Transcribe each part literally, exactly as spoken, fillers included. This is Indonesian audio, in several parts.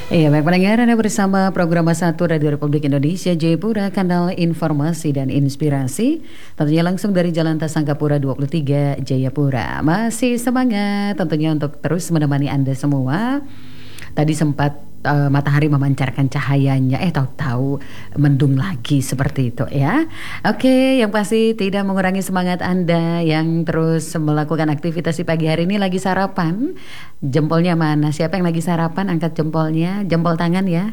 Iya, baik pendengar, Anda bersama program satu Radio Republik Indonesia Jayapura, kanal informasi dan inspirasi. Tentunya langsung dari Jalan Tasangkapura dua puluh tiga Jayapura. Masih semangat tentunya untuk terus menemani Anda semua. Tadi sempat uh, matahari memancarkan cahayanya, eh tahu-tahu mendung lagi seperti itu ya. Oke, yang pasti tidak mengurangi semangat Anda yang terus melakukan aktivitas di pagi hari ini. Lagi sarapan, jempolnya mana? Siapa yang lagi sarapan? Angkat jempolnya, jempol tangan ya.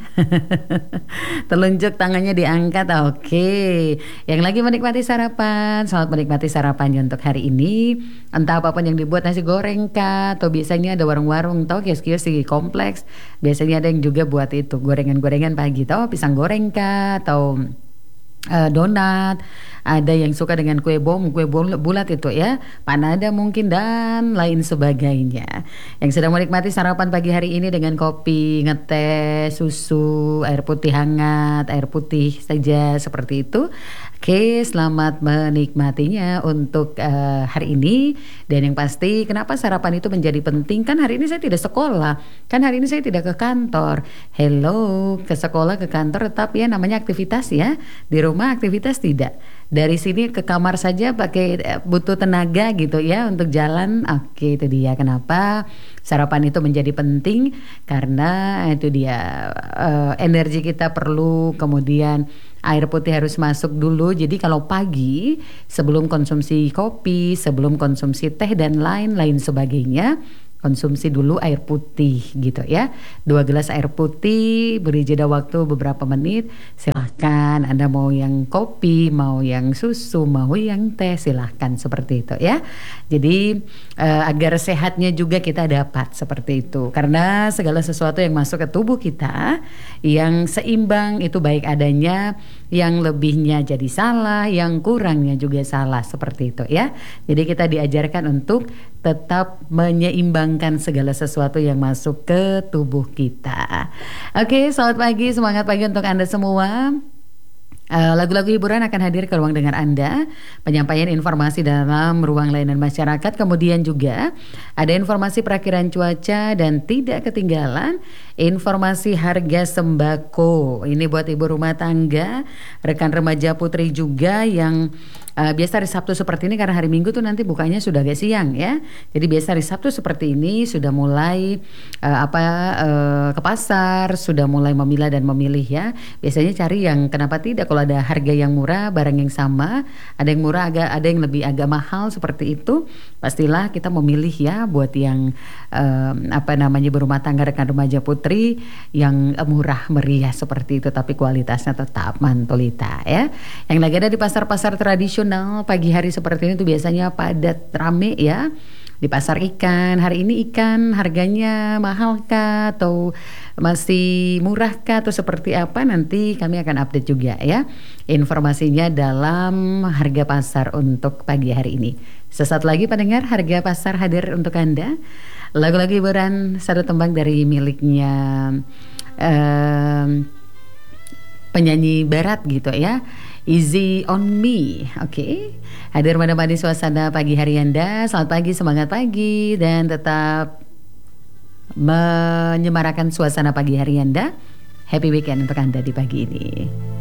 Telunjuk tangannya diangkat. Oke, yang lagi menikmati sarapan, selamat menikmati sarapannya untuk hari ini. Entah apapun yang dibuat, nasi goreng kah, atau biasanya ada warung-warung, tau kios-kios di kompleks. Biasanya ada yang juga buat itu gorengan-gorengan pagi, tau pisang goreng kah, atau uh, donat. Ada yang suka dengan kue bom, kue bom bulat itu ya, panada mungkin dan lain sebagainya. Yang sedang menikmati sarapan pagi hari ini dengan kopi, ngeteh, susu, air putih hangat, air putih saja seperti itu. Oke, selamat menikmatinya untuk uh, hari ini. Dan yang pasti, kenapa sarapan itu menjadi penting? Kan hari ini saya tidak sekolah, kan hari ini saya tidak ke kantor. Hello, ke sekolah, ke kantor tetap ya namanya aktivitas ya. Di rumah aktivitas tidak. Dari sini ke kamar saja pakai butuh tenaga gitu ya untuk jalan. Oke, itu dia kenapa sarapan itu menjadi penting, karena itu dia uh, energi kita perlu, kemudian air putih harus masuk dulu. Jadi kalau pagi sebelum konsumsi kopi, sebelum konsumsi teh dan lain-lain sebagainya, konsumsi dulu air putih gitu ya. Dua gelas air putih, beri jeda waktu beberapa menit. Silahkan Anda mau yang kopi, mau yang susu, mau yang teh, silahkan seperti itu ya. Jadi eh, agar sehatnya juga kita dapat seperti itu. Karena segala sesuatu yang masuk ke tubuh kita yang seimbang itu baik adanya, yang lebihnya jadi salah, yang kurangnya juga salah seperti itu ya. Jadi kita diajarkan untuk tetap menyeimbangkan segala sesuatu yang masuk ke tubuh kita. Oke, selamat pagi, semangat pagi untuk Anda semua. Uh, lagu-lagu hiburan akan hadir ke ruang dengar Anda, penyampaian informasi dalam ruang layanan masyarakat, kemudian juga ada informasi perakhiran cuaca dan tidak ketinggalan informasi harga sembako. Ini buat ibu rumah tangga, rekan remaja putri juga yang uh, biasa hari Sabtu seperti ini, karena hari Minggu tuh nanti bukanya sudah agak siang ya. Jadi biasa hari Sabtu seperti ini sudah mulai uh, apa uh, ke pasar, sudah mulai memilah dan memilih ya. Biasanya cari yang kenapa tidak, kalau ada harga yang murah, barang yang sama, ada yang murah agak, ada yang lebih agak mahal seperti itu, pastilah kita memilih ya buat yang um, apa namanya berumah tangga, rekan remaja putri yang murah meriah seperti itu, tapi kualitasnya tetap mantulita ya. Yang lagi ada di pasar-pasar tradisional pagi hari seperti ini tuh biasanya padat rame ya. Di pasar ikan, hari ini ikan harganya mahal kah atau masih murah kah atau seperti apa, nanti kami akan update juga ya informasinya dalam harga pasar untuk pagi hari ini. Sesaat lagi pendengar, harga pasar hadir untuk Anda. Lagu-lagu hiburan satu tembang dari miliknya um, penyanyi barat gitu ya, Easy on Me. Oke, okay. Hadir menemani suasana pagi hari Anda. Selamat pagi, semangat pagi, dan tetap menyemarakan suasana pagi hari Anda. Happy weekend untuk Anda di pagi ini.